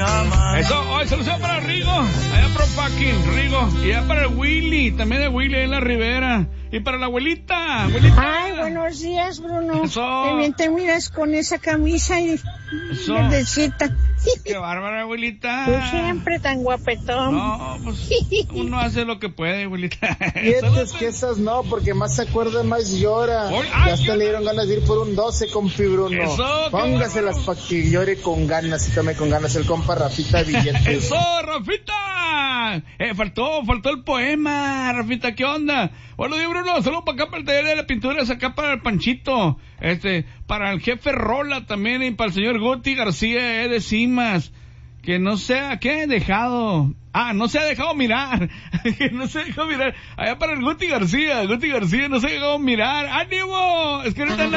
amas. Eso, hoy saludos para Rigo, allá para fucking Rigo, y allá para el Willy, también de Willy en la Ribera, y para la abuelita. Ay, buenos días, Bruno. Eso. También te miras con esa camisa y verdecita. Qué bárbara, abuelita. Tú siempre tan guapetón. No, pues uno hace lo que puede, abuelita. Fíjate que esas no, porque más se acuerda, más llora. Ya hasta le dieron ganas de ir por un 12, compi Bruno. Eso, póngaselas para que llore con ganas y tome con ganas el compa Rafita Billetes. ¡Eso, Rafita! Faltó el poema, Rafita, ¿qué onda? Bueno, di Bruno, saludos para acá para el taller de la pintura, acá para el Panchito, para el jefe Rola también, y para el señor Guti García de Cimas, que no sea, ¿qué? No se ha dejado mirar, que no se ha dejado mirar, allá para el Guti García no se ha dejado mirar, ¡ánimo! Es que ahorita